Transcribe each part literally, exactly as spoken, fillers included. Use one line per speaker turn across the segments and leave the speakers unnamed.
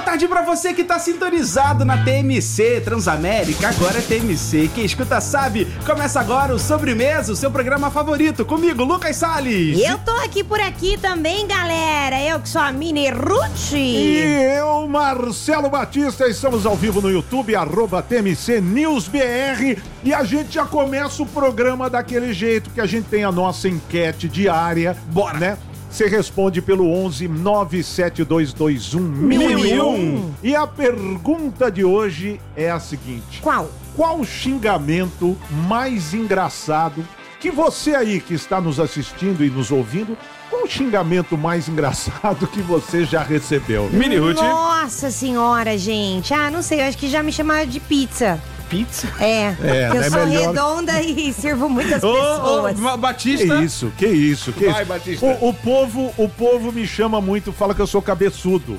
tarde pra você que tá sintonizado na T M C Transamérica, agora é T M C. Quem escuta sabe, começa agora o Sobremesa, o seu programa favorito, comigo, Lucas Salles.
Eu tô aqui por aqui também, galera, eu que sou a Mini Ruth.
E eu, Marcelo Batista, estamos ao vivo no YouTube, arroba T M C News B R, e a gente já começa o programa daquele jeito que a gente tem a nossa enquete diária. Bora, né? Você responde pelo onze nove sete dois dois um mil e um. E a pergunta de hoje é a seguinte:
Qual?
Qual o xingamento mais engraçado que você aí que está nos assistindo e nos ouvindo, qual o xingamento mais engraçado que você já recebeu?
Mini Ruth.
Nossa senhora, gente. Ah, não sei, eu acho que já me chamaram de pizza.
Pizza?
É,
É,
eu
é
sou
melhor...
redonda e sirvo muitas
Ô,
pessoas.
ô, Batista.
Que isso, que isso, que
Vai,
isso.
Batista.
O, o povo, o povo me chama muito, fala que eu sou cabeçudo.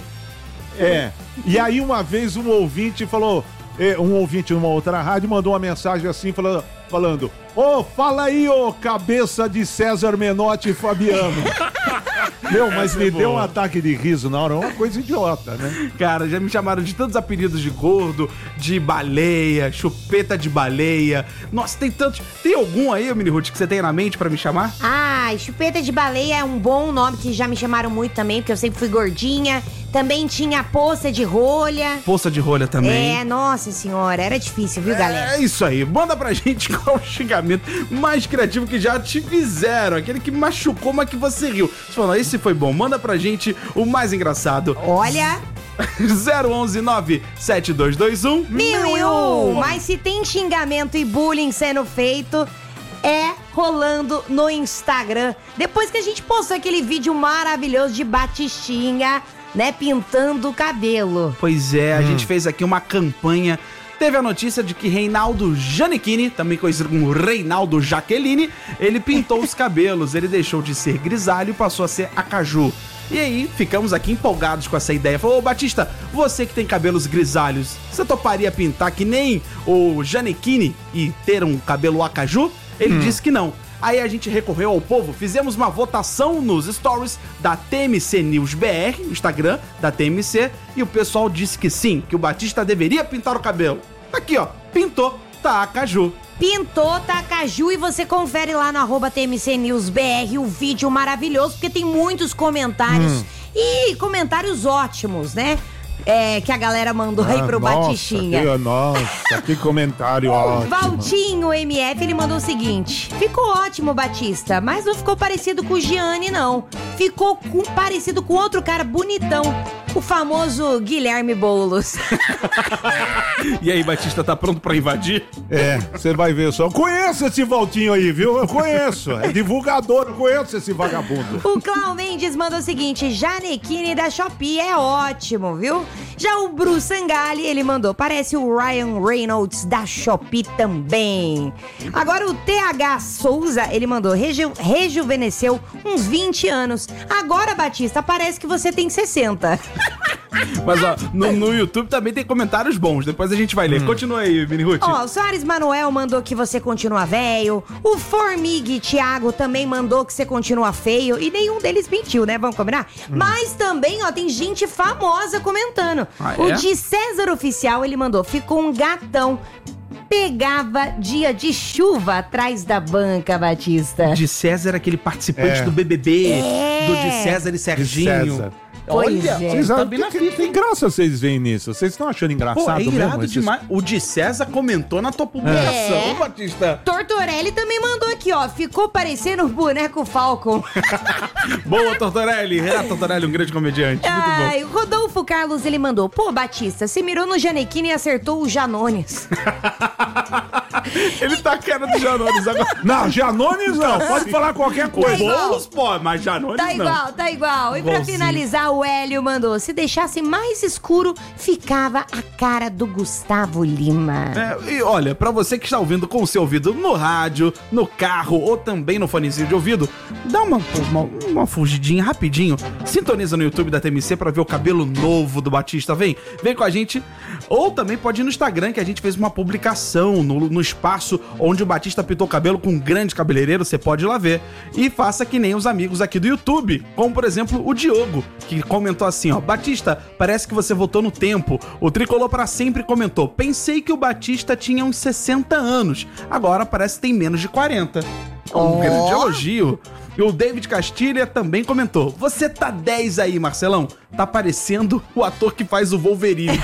É. E aí uma vez um ouvinte falou, um ouvinte numa outra rádio mandou uma mensagem assim, falando, falando, ô, oh, fala aí, ô, oh, cabeça de César Menotti e Fabiano. Meu, mas me deu um ataque de riso na hora, é uma coisa idiota, né?
Cara, já me chamaram de tantos apelidos de gordo, de baleia, chupeta de baleia. Nossa, tem tantos. Tem algum aí, Mini Ruth, que você tem na mente pra me chamar?
Ah, chupeta de baleia é um bom nome, que já me chamaram muito também, porque eu sempre fui gordinha. Também tinha poça de rolha.
Poça de rolha também.
É, nossa senhora, era difícil, viu, galera?
É isso aí, manda pra gente qual o xingamento mais criativo que já te fizeram, aquele que machucou, mas que você riu. Você falou, esse foi bom, manda pra gente o mais engraçado.
Olha...
zero onze nove sete dois dois um
Mil e um! Mas se tem xingamento e bullying sendo feito, é rolando no Instagram. Depois que a gente postou aquele vídeo maravilhoso de Batistinha, né, pintando o cabelo.
Pois é, a
Hum.
gente fez aqui uma campanha. Teve a notícia de que Reinaldo Giannichini, também conhecido como Reinaldo Jaqueline, ele pintou os cabelos, ele deixou de ser grisalho e passou a ser acaju. E aí, ficamos aqui empolgados com essa ideia. Falou, ô Batista, você que tem cabelos grisalhos, você toparia pintar que nem o Giannichini e ter um cabelo acaju? Ele hum. disse que não. Aí a gente recorreu ao povo, fizemos uma votação nos stories da T M C News B R, no Instagram da T M C, e o pessoal disse que sim, que o Batista deveria pintar o cabelo. Aqui, ó, pintou, tá acaju.
Pintou, tá acaju, e você confere lá no arroba T M C News B R o vídeo maravilhoso, porque tem muitos comentários
Hum.
e comentários ótimos, né? É, que a galera mandou aí pro
nossa,
Batistinha.
Que, nossa, que comentário ótimo.
Valtinho M F, ele mandou o seguinte: ficou ótimo, Batista, mas não ficou parecido com o Gianni, não. Ficou com, parecido com outro cara bonitão, o famoso Guilherme Boulos.
E aí, Batista, tá pronto pra invadir?
É, você vai ver só. Eu conheço esse Valtinho aí, viu? Eu conheço. É divulgador, eu conheço esse vagabundo.
O Clau Mendes mandou o seguinte: Giannichini da Shopee é ótimo, viu? Já o Bruce Sangali, ele mandou, parece o Ryan Reynolds da Shopee também. Agora o T H Souza, ele mandou, reju rejuvenesceu uns vinte anos. Agora, Batista, parece que você tem sessenta.
Mas ó, no, no YouTube também tem comentários bons, depois a gente vai ler. Hum. Continua aí, Mini Ruth.
Ó, o Soares Manuel mandou que você continua velho. O Formigue Thiago também mandou que você continua feio. E nenhum deles mentiu, né? Vamos combinar? Hum. Mas também, ó, tem gente famosa comentando.
Ah,
o
é?
de César Oficial, ele mandou, ficou um gatão. Pegava dia de chuva atrás da banca, Batista.
De César, aquele participante
É.
do B B B.
É.
Do de César e Serginho.
De César.
Pois
Olha,
é.
Vocês
tá
acham
bem
que
na
tem,
fita,
tem
hein?
graça vocês veem nisso? Vocês estão achando engraçado
Pô, é
mesmo?
irado
esses-
demais. O de César comentou na tua publicação,
É.
Batista.
Tortorelli também mandou aqui, ó. Ficou parecendo o boneco Falcon.
Boa, Tortorelli. Renato Tortorelli, um grande comediante. Muito bom.
Ai, o Rodolfo Carlos, ele mandou, pô, Batista, você mirou no Giannichini e acertou o Janones.
Ele tá a cara do Janones agora.
Não, Janones não. Pode falar qualquer
O
coisa.
Boulos, pô, mas Janones
Tá
não.
igual, tá igual. E pra
Igualzinho.
finalizar, o Hélio mandou, se deixasse mais escuro, ficava a cara do Gustavo Lima.
É, e olha, pra você que está ouvindo com o seu ouvido no rádio, no carro ou também no fonezinho de ouvido, dá uma, uma, uma fugidinha rapidinho. Sintoniza no YouTube da T M C pra ver o cabelo novo do Batista. Vem, vem com a gente. Ou também pode ir no Instagram, que a gente fez uma publicação no, no no espaço onde o Batista pintou o cabelo com um grande cabeleireiro, você pode ir lá ver. E faça que nem os amigos aqui do YouTube, como por exemplo o Diogo, que comentou assim, ó: Batista, parece que você voltou no tempo. O Tricolor para Sempre comentou: pensei que o Batista tinha uns sessenta anos, agora parece que tem menos de quarenta. Um
Oh.
grande elogio. E o David Castilha também comentou: você tá dez aí, Marcelão. Tá parecendo o ator que faz o Wolverine.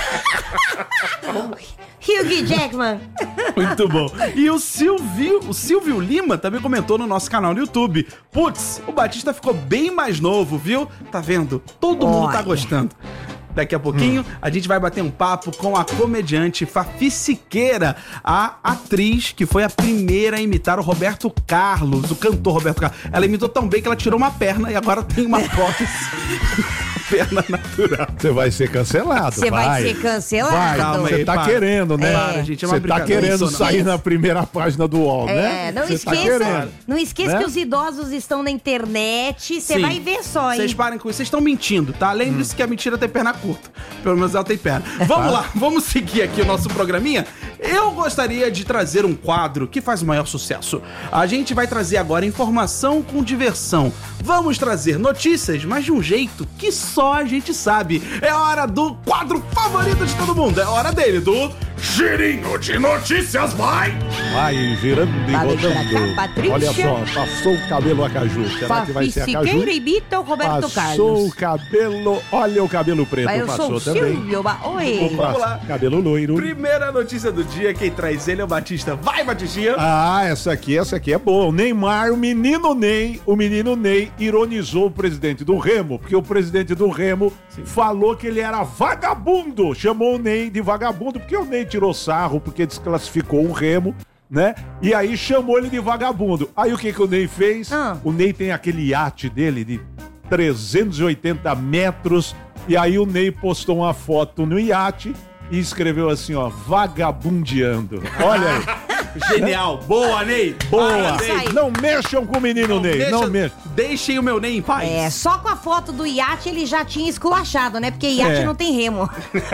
Hugh Jackman.
Muito bom. E o Silvio, o Silvio Lima também comentou no nosso canal no YouTube: putz, o Batista ficou bem mais novo, viu? Tá vendo? Todo mundo tá
Olha.
gostando. Daqui a pouquinho, hum. a gente vai bater um papo com a comediante Fafi Siqueira, a atriz que foi a primeira a imitar o Roberto Carlos, o cantor Roberto Carlos. Ela imitou tão bem que ela tirou uma perna e agora tem uma prótese. Perna natural.
Você vai ser cancelado.
Você vai. vai ser cancelado.
Vai,
Calma
você
aí,
tá
para.
querendo, né?
Para, gente, é uma
Você tá
brincadeira.
querendo
Isso,
sair
não.
na primeira página do U O L, né?
É, não
Você
esqueça,
tá
não esqueça
né?
que os idosos estão na internet, você
Sim.
vai ver só, hein?
Vocês parem com isso, vocês estão mentindo, tá? Lembre-se que a mentira tem perna curta. Pelo menos ela tem perna. Vamos lá, vamos seguir aqui o nosso programinha. Eu gostaria de trazer um quadro que faz o maior sucesso. A gente vai trazer agora informação com diversão. Vamos trazer notícias, mas de um jeito que só a gente sabe. É hora do quadro favorito de todo mundo. É hora dele, do Girinho de Notícias, vai!
Vai girando e
Vale pra
rodando.
cá, Patrícia.
Olha só, passou o cabelo a caju. Será que vai ser a
Fafi
caju?
Siqueira imita o Roberto
Passou
Carlos.
o cabelo, olha o cabelo preto,
Vai, eu sou
passou
o
também.
Silvio. Ba- Oi.
Vamos
Vamos lá.
Cabelo loiro.
Primeira notícia do dia, quem traz ele é o Batista. Vai, Batistinha!
Ah, essa aqui, essa aqui é boa. O Neymar, o menino Ney, o menino Ney ironizou o presidente do Remo, porque o presidente do Remo falou que ele era vagabundo. Chamou o Ney de vagabundo, porque o Ney tirou sarro, porque desclassificou o Remo, né? E aí chamou ele de vagabundo. Aí o que que o Ney fez?
Ah.
O Ney tem aquele iate dele de trezentos e oitenta metros, e aí o Ney postou uma foto no iate e escreveu assim, ó, vagabundeando. Olha aí.
Genial! Boa, Ney!
Boa!
Parabéns.
Não mexam com o menino Ney,
Deixa-
não mexam.
Deixem o meu Ney em paz.
É, só com a foto do iate ele já tinha esculachado, né? Porque iate
É.
não tem remo.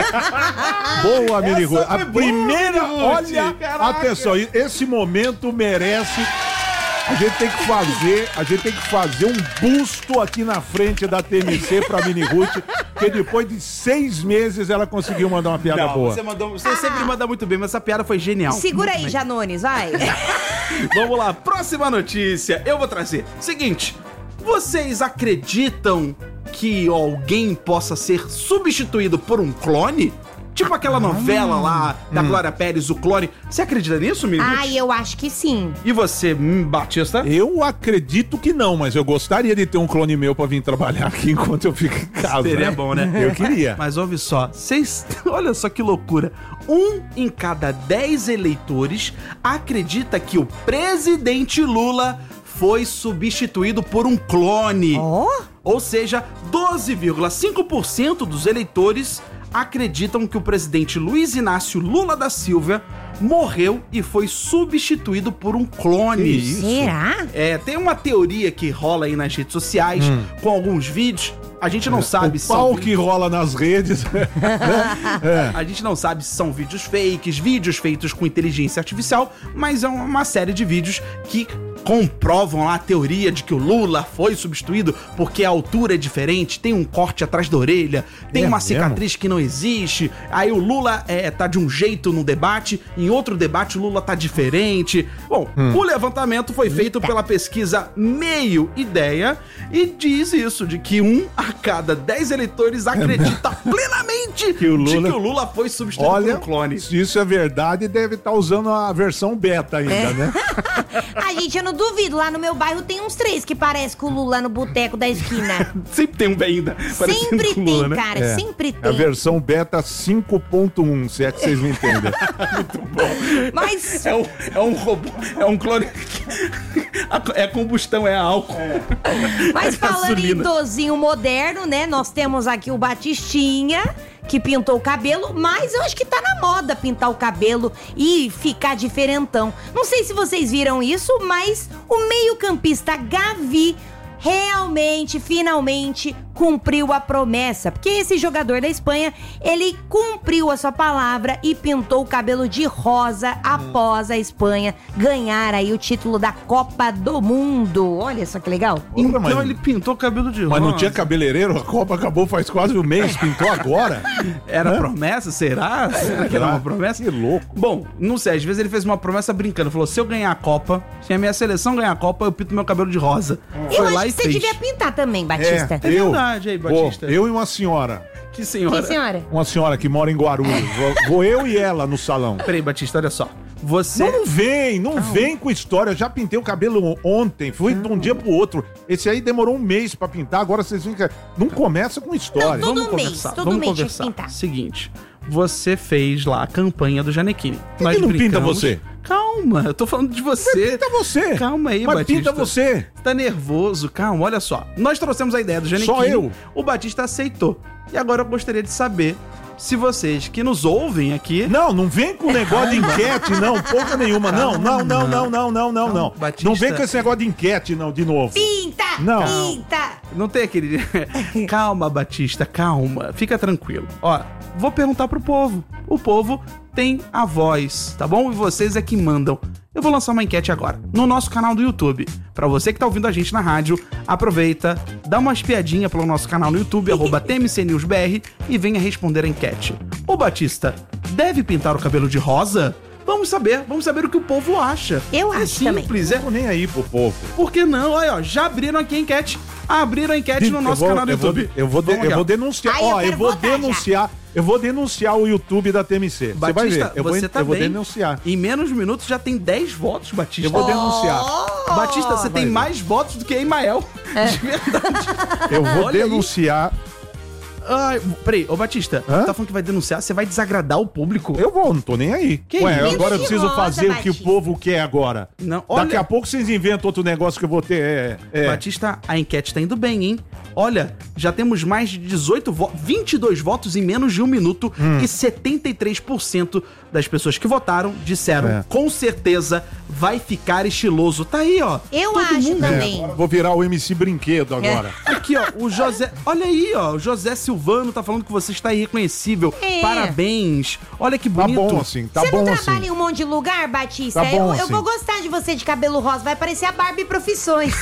Boa, Mini Ruth. A
foi boa,
primeira,
Mini Ruth.
olha,
Caraca.
atenção, esse momento merece. A gente tem que fazer, a gente tem que fazer um busto aqui na frente da T M C pra Mini Ruth, porque depois de seis meses ela conseguiu mandar uma piada
Não,
boa.
você, mandou, você sempre manda muito bem, mas essa piada foi genial.
Segura
Muito
aí,
bem.
Janones, vai.
Vamos lá, próxima notícia. Eu vou trazer. Seguinte, vocês acreditam que alguém possa ser substituído por um clone? Tipo aquela novela lá da Glória Pérez, o clone. Você acredita nisso, Mini Ruth?
Ai, eu acho que sim.
E você, hum, Batista?
Eu acredito que não, mas eu gostaria de ter um clone meu pra vir trabalhar aqui enquanto eu fico em casa.
Seria
né?
bom, né?
Eu queria.
Mas ouve só, vocês. Olha só que loucura. Um em cada dez eleitores acredita que o presidente Lula foi substituído por um clone.
Ó.
Ou seja, doze vírgula cinco por cento dos eleitores acreditam que o presidente Luiz Inácio Lula da Silva morreu e foi substituído por um clone.
Que isso?
Será?
É, tem uma teoria que rola aí nas redes sociais, com alguns vídeos. A gente não sabe
o
se são
pau
vi-
que rola nas redes.
A gente não sabe se são vídeos fakes, vídeos feitos com inteligência artificial, mas é uma série de vídeos que comprovam lá a teoria de que o Lula foi substituído porque a altura é diferente, tem um corte atrás da orelha, tem
É
uma
mesmo?
cicatriz que não existe, aí o Lula é, tá de um jeito no debate, em outro debate o Lula tá diferente. Bom,
Hum.
o levantamento foi feito pela pesquisa Meio Ideia e diz isso, de que um a cada dez eleitores acredita plenamente
Que o
de
Lula-
que o Lula foi substituído
Olha,
por um clone.
se isso é verdade, deve estar usando a versão beta ainda,
É.
né?
A gente, eu não duvido. Lá no meu bairro tem uns três que parecem com o Lula no boteco da esquina.
Sempre tem um bem ainda. parecendo
Sempre
com o
tem,
Lula, né?
cara.
É.
Sempre
É a
tem.
versão beta cinco ponto um, se é que vocês me entendem.
Mas
É um, é um robô, é um clone. A- É combustão, é álcool.
Mas
É
falando em
gasolina.
idosinho moderno, né? Nós temos aqui o Batistinha, que pintou o cabelo, mas eu acho que tá na moda pintar o cabelo e ficar diferentão. Não sei se vocês viram isso, mas o meio-campista Gavi realmente, finalmente cumpriu a promessa, porque esse jogador da Espanha, ele cumpriu a sua palavra e pintou o cabelo de rosa após a Espanha ganhar aí o título da Copa do Mundo. Olha só que legal.
Então
mas-
ele pintou o cabelo de rosa.
Mas não tinha cabeleireiro? A Copa acabou faz quase um mês, pintou agora?
Era
Hã?
promessa? Será? Será que era uma promessa?
Que louco.
Bom, não sei, às vezes ele fez uma promessa brincando. Falou, se eu ganhar a Copa, se a minha seleção ganhar a Copa, eu pinto meu cabelo de rosa.
Eu
Foi
acho
lá
que
e
você
fez.
devia pintar também, Batista.
É verdade, aí, Batista.
Vou, eu e uma senhora.
Que senhora?
Sim, senhora.
Uma senhora que mora em Guarulhos. Vou, vou eu e ela no salão.
Peraí, Batista, olha só. Você...
Não, não vem, não vem com história. Eu já pintei o cabelo ontem, fui de um dia pro outro. Esse aí demorou um mês pra pintar, agora vocês vêm... Não começa com história.
Não, todo
Vamos
mês,
conversar,
todo
vamos
mês tinha que
conversar.
pintar.
Seguinte, você fez lá a campanha do Janequine.
que não pinta você?
Calma, eu tô falando de você.
Pinta você.
Calma aí,
Mas
Batista.
pinta você.
Tá nervoso, calma, olha só. Nós trouxemos a ideia do Janequine.
Só eu.
O Batista aceitou. E agora eu gostaria de saber se vocês que nos ouvem aqui...
Não, não vem com negócio de enquete, não, porra nenhuma. Não, não, não, não, não, não, não, não.
Batista.
Não vem com esse negócio de enquete, não, de novo.
Pinta!
Não.
Pinta!
Não tem aquele... Calma, Batista, calma. Fica tranquilo. Ó, vou perguntar pro povo. O povo tem a voz, tá bom? E vocês é que mandam. Eu vou lançar uma enquete agora, no nosso canal do YouTube. Pra você que tá ouvindo a gente na rádio, aproveita, dá uma espiadinha pelo nosso canal no YouTube, arroba T M C News B R, e venha responder a enquete. Ô Batista, deve pintar o cabelo de rosa? Vamos saber, vamos saber o que o povo acha.
Eu
é
acho também.
simples, é.
Não tô nem aí pro povo.
Por que não? Olha, ó, já abriram aqui a enquete. Abriram a enquete no
Eu
nosso
vou-
canal do
eu vou-
YouTube.
Eu vou, de-
Vamos
eu
aqui,
vou
ó.
denunciar.
Ai, eu
Ó, eu
quero
vou
votar já.
denunciar. Eu vou denunciar o YouTube da T M C. Você vai
Batista,
ver. Eu vou,
você tá
eu vou
bem.
denunciar.
Em menos minutos já tem dez votos, Batista.
Eu vou denunciar.
Oh!
Batista, você tem
ver.
mais votos do que Emael. De verdade.
Eu vou
Olha aí.
denunciar.
Ai, peraí, ô Batista,
Hã?
tá falando que vai denunciar? Você vai desagradar o público?
Eu vou, não tô nem aí.
Que
Ué,
isso?
agora eu
Pinta de
preciso
rosa,
fazer o que o
Batista.
povo quer agora.
Não, olha-
Daqui a pouco vocês inventam outro negócio que eu vou ter. É, é.
Batista, a enquete tá indo bem, hein? Olha, já temos mais de dezoito votos, vinte e dois votos em menos de um minuto
Hum.
e setenta e três por cento das pessoas que votaram disseram,
É.
com certeza vai ficar estiloso. Tá aí, ó.
Eu
Todo
acho
mundo-
também.
Vou virar o M C Brinquedo agora.
Aqui, ó, o José. Olha aí, ó. O José Silvano tá falando que você está irreconhecível.
É.
Parabéns. Olha que
Tá
bonito.
bom assim, tá
você
bom
não
assim.
trabalha em um monte de lugar, Batista?
Tá bom
eu, eu
assim.
vou gostar de você de cabelo rosa. Vai parecer a Barbie Profissões.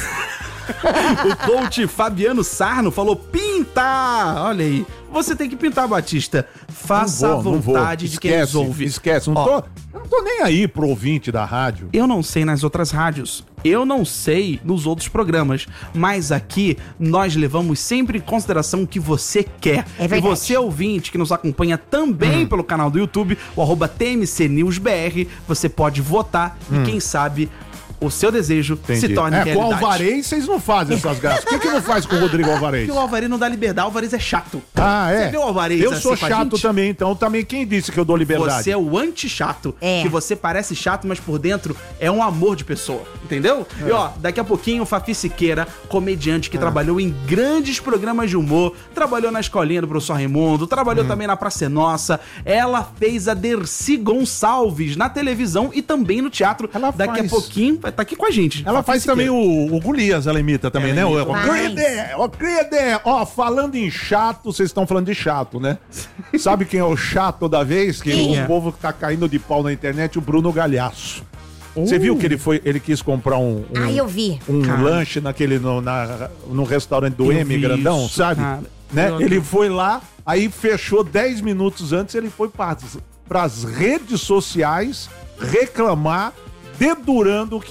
O coach Fabiano Sarno falou: pinta! Olha aí. Você tem que pintar, Batista. Faça
Não
a
vou, não vou.
vontade de quem nos
Esquece,
ouve.
Esquece, não
Ó,
tô, eu não tô nem aí pro ouvinte da rádio.
Eu não sei nas outras rádios, eu não sei nos outros programas, mas aqui nós levamos sempre em consideração o que você quer.
É verdade.
E você, ouvinte, que nos acompanha também
Hum.
pelo canal do YouTube, o arroba T M C News B R, você pode votar e quem sabe o seu desejo se
Hum. Entendi.
torne
É, com o
realidade.
Alvarez vocês não fazem essas graças. Por que, que não faz com o Rodrigo Alvarez?
Porque o Alvarez não dá liberdade, o Alvarez é chato.
Ah, é?
Você vê o Alvarez
Eu
assim
sou
com a
chato
gente?
também, então também quem disse que eu dou liberdade?
Você é o anti-chato.
É.
Que você parece chato, mas por dentro é um amor de pessoa. Entendeu?
É.
E ó, daqui a pouquinho, Fafi Siqueira, comediante que trabalhou em grandes programas de humor, trabalhou na escolinha do professor Raimundo, trabalhou
Hum.
também na Praça é Nossa. Ela fez a Dercy Gonçalves na televisão e também no teatro.
Ela
daqui
faz-
a pouquinho vai estar aqui com a gente.
Ela
Fafi
faz
Siqueira.
também o, o Golias, ela imita também, né?
Ela
O,
imita.
o
Faz.
Crede, o Crede. Ó, falando em chato, vocês estão falando de chato, né? Sabe quem é o chato da vez? Que
Quem
o
é?
povo tá caindo de pau na internet, o Bruno Galhaço. Você viu que ele foi, ele quis comprar um, um,
Ah, eu vi.
um
Cara.
lanche naquele no, na, no restaurante do
Eu
M
vi
grandão,
isso,
sabe?
cara.
Né?
Eu-
Ele foi lá, aí fechou dez minutos antes, ele foi para as redes sociais reclamar, dedurando que